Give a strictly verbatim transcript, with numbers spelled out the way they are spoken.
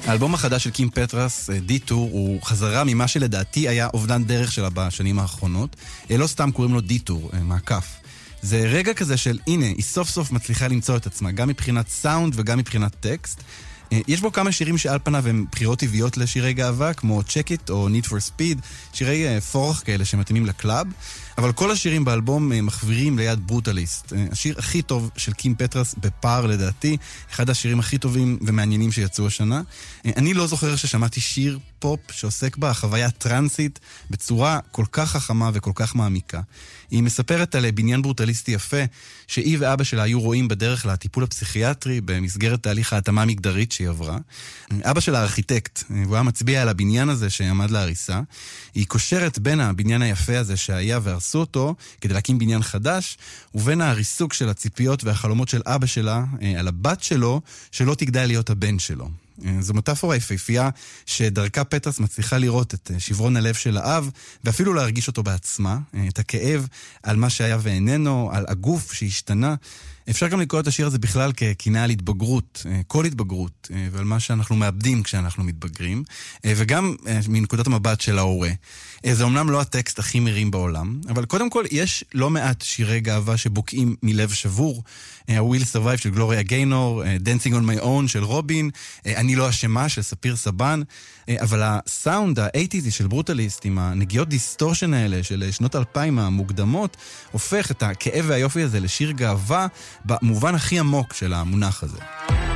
האלבום החדש של קים פטרס, דיטור, הוא חזרה ממה שלדעתי היה אובדן דרך שלה בשנים האחרונות. לא סתם קוראים לו דיטור, מעקף. זה רגע כזה של, הנה, היא סוף סוף מצליחה למצוא את עצמה, גם מבחינת סאונד וגם מבחינת טקסט. יש בו כמה שירים שעל פניו הם בחירות טבעיות לשירי גאווה, כמו Check It או Need for Speed, שירי פורח כאלה שמתאימים לקלאב, אבל כל השירים באלבום מחבירים ליד ברוטליסט. השיר הכי טוב של קים פטרס בפער לדעתי, אחד השירים הכי טובים ומעניינים שיצאו השנה. אני לא זוכר ששמעתי שיר פופ שעוסק בה חוויה טרנסית בצורה כל כך חכמה וכל כך מעמיקה. היא מספרת על בניין ברוטליסטי יפה שהיא ואבא שלה היו רואים בדרך לטיפול הפסיכיאטרי במסגרת תהליך ההתאמה המגדרית שהיא עברה. אבא שלה ארכיטקט, והוא היה מצביע על הבניין הזה שעמד להריסה. היא קושרת בין הבניין היפה הזה שהיה והרסו אותו כדי להקים בניין חדש, ובין הריסוק של הציפיות והחלומות של אבא שלה על הבת שלו שלא תגדל להיות הבן שלו. זו מטאפורה יפהפייה שדרכה פטרס מצליחה לראות את שברון הלב של האב, ואפילו להרגיש אותו בעצמה, את הכאב על מה שהיה ואיננו, על הגוף שהשתנה. אפשר גם לקרוא את השיר הזה בכלל ככינאה על התבגרות, כל התבגרות, ועל מה שאנחנו מאבדים כשאנחנו מתבגרים, וגם מנקודת המבט של ההורה. זה אומנם לא הטקסט הכי מרים בעולם, אבל קודם כל יש לא מעט שירי גאווה שבוקעים מלב שבור. ה-Will Survive של גלוריה גיינור, Dancing on My Own של רובין, אני לא אשמה של ספיר סבן, אבל הסאונד ה-שמונים של ברוטליסט עם הנגיעות דיסטורשן האלה של שנות אלפיים המוקדמות, הופך את הכאב והיופי הזה לשיר גאווה במובן הכי עמוק של המונח הזה.